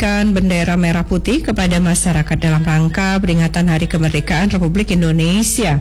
membagikan bendera merah putih kepada masyarakat dalam rangka peringatan Hari Kemerdekaan Republik Indonesia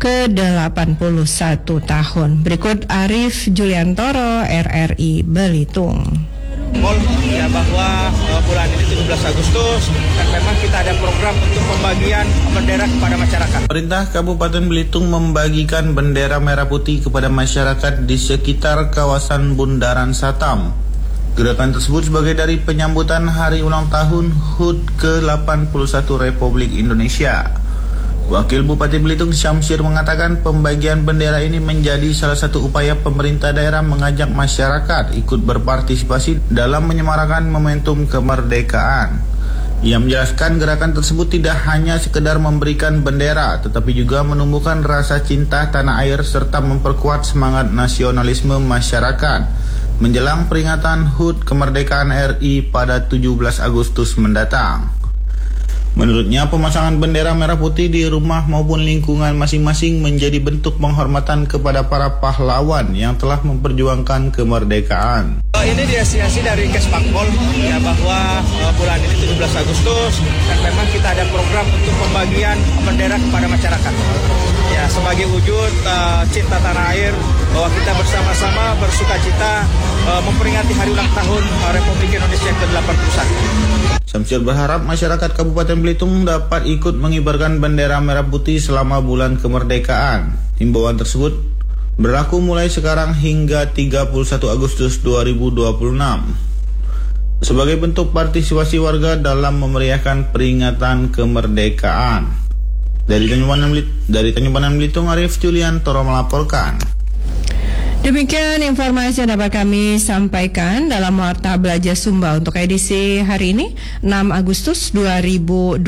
ke-81 tahun. Berikut Arief Juliantoro, RRI Belitung. Ya, bahwa bulan ini 17 Agustus dan memang kita ada program untuk pembagian bendera kepada masyarakat. Pemerintah Kabupaten Belitung membagikan bendera merah putih kepada masyarakat di sekitar kawasan Bundaran Satam. Gerakan tersebut sebagai dari penyambutan hari ulang tahun HUT ke-81 Republik Indonesia. Wakil Bupati Belitung Syamsir mengatakan pembagian bendera ini menjadi salah satu upaya pemerintah daerah mengajak masyarakat ikut berpartisipasi dalam menyemarakan momentum kemerdekaan. Ia menjelaskan gerakan tersebut tidak hanya sekedar memberikan bendera, tetapi juga menumbuhkan rasa cinta tanah air serta memperkuat semangat nasionalisme masyarakat menjelang peringatan HUT Kemerdekaan RI pada 17 Agustus mendatang. Menurutnya, pemasangan bendera merah putih di rumah maupun lingkungan masing-masing menjadi bentuk penghormatan kepada para pahlawan yang telah memperjuangkan kemerdekaan. Ini diinisiasi dari Kesbangpol, ya, bahwa bulan ini 17 Agustus dan memang kita ada program untuk pembagian bendera kepada masyarakat. Ya, sebagai wujud cinta tanah air, bahwa kita bersama-sama bersukacita memperingati hari ulang tahun Republik Indonesia ke-81. Syamsir berharap masyarakat Kabupaten Belitung dapat ikut mengibarkan bendera merah putih selama bulan kemerdekaan. Himbauan tersebut berlaku mulai sekarang hingga 31 Agustus 2026 sebagai bentuk partisipasi warga dalam memeriahkan peringatan kemerdekaan. Dari Tanjung Belitung, Arief Juliantoro melaporkan. Demikian informasi yang dapat kami sampaikan dalam Warta Belajar Sumba untuk edisi hari ini 6 Agustus 2026.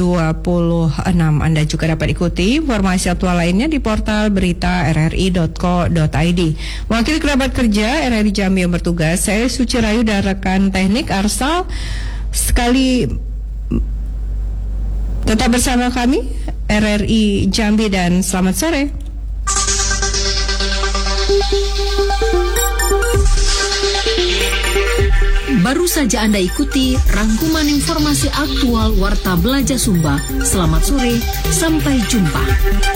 Anda juga dapat ikuti informasi aktual lainnya di portal berita rri.co.id. Wakil kerabat kerja RRI Jambi yang bertugas, saya Suci Rayu dan rekan teknik Arsal sekali tetap bersama kami RRI Jambi dan selamat sore. Baru saja Anda ikuti rangkuman informasi aktual Warta Belajar Sumba. Selamat sore, sampai jumpa.